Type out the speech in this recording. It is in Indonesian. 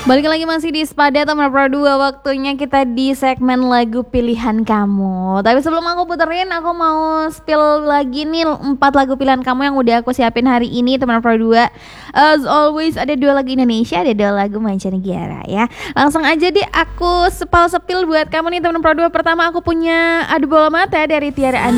Balik lagi masih di Spada Teman Pro 2. Waktunya kita di segmen lagu pilihan kamu. Tapi sebelum aku puterin, aku mau spill lagi nih 4 lagu pilihan kamu yang udah aku siapin hari ini Teman Pro 2. As always ada 2 lagu Indonesia, ada 2 lagu mancanegara ya. Langsung aja deh aku sepil buat kamu nih Teman Pro 2. Pertama aku punya Adu Bola Mata dari Tiara